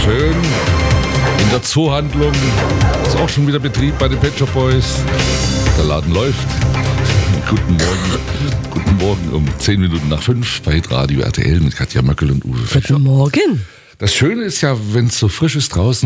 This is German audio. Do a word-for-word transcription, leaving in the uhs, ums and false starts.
schön. In der Zoohandlung ist auch schon wieder Betrieb bei den Pet Shop Boys. Der Laden läuft. Guten Morgen. Guten Morgen um zehn Minuten nach fünf bei Radio R T L mit Katja Möckel und Uwe Fischer. Guten Morgen. Das Schöne ist ja, wenn es so frisch ist draußen,